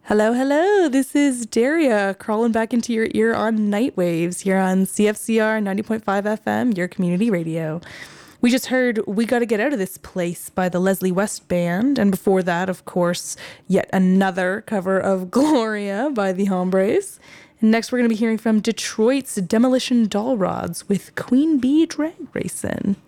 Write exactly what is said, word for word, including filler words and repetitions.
Hello, hello. This is Daria crawling back into your ear on Night Waves here on C F C R ninety point five F M, your community radio. We just heard We Gotta Get Out of This Place by the Leslie West Band. And before that, of course, yet another cover of Gloria by the Hombres. And next, we're going to be hearing from Detroit's Demolition Doll Rods with Queen Bee Drag Racing.